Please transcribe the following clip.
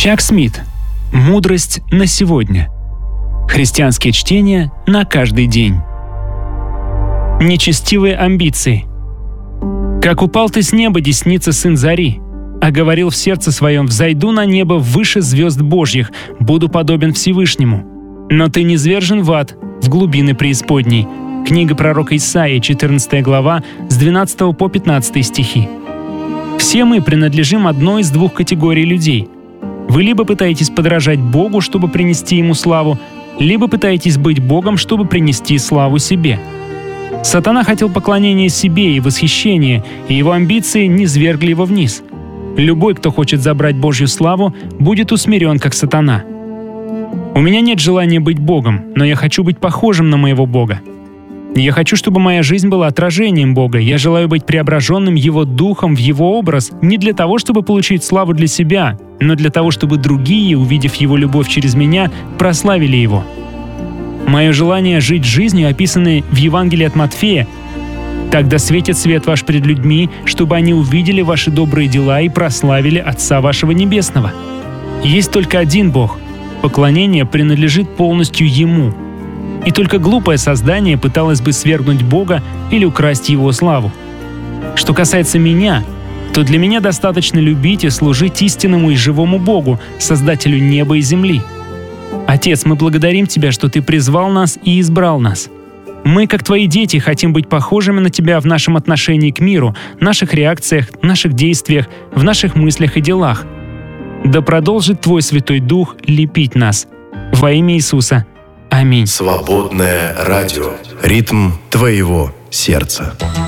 Чак Смит. Мудрость на сегодня. Христианские чтения на каждый день. Нечестивые амбиции. «Как упал ты с неба, десница сын зари, а говорил в сердце своем: взойду на небо выше звезд Божьих, буду подобен Всевышнему. Но ты низвержен в ад, в глубины преисподней». Книга пророка Исаии, 14 глава, с 12 по 15 стихи. Все мы принадлежим одной из двух категорий людей. Вы либо пытаетесь подражать Богу, чтобы принести Ему славу, либо пытаетесь быть Богом, чтобы принести славу себе. Сатана хотел поклонения себе и восхищения, и его амбиции низвергли его вниз. Любой, кто хочет забрать Божью славу, будет усмирен, как сатана. У меня нет желания быть Богом, но я хочу быть похожим на моего Бога. Я хочу, чтобы моя жизнь была отражением Бога. Я желаю быть преображенным Его Духом в Его образ не для того, чтобы получить славу для себя, но для того, чтобы другие, увидев Его любовь через меня, прославили Его. Мое желание жить жизнью, описанной в Евангелии от Матфея: «Тогда светит свет ваш пред людьми, чтобы они увидели ваши добрые дела и прославили Отца вашего Небесного». Есть только один Бог. Поклонение принадлежит полностью Ему. И только глупое создание пыталось бы свергнуть Бога или украсть Его славу. Что касается меня, то для меня достаточно любить и служить истинному и живому Богу, Создателю неба и земли. Отец, мы благодарим Тебя, что Ты призвал нас и избрал нас. Мы, как Твои дети, хотим быть похожими на Тебя в нашем отношении к миру, наших реакциях, наших действиях, в наших мыслях и делах. Да продолжит Твой Святой Дух лепить нас. Во имя Иисуса. Аминь. Свободное радио. Ритм твоего сердца.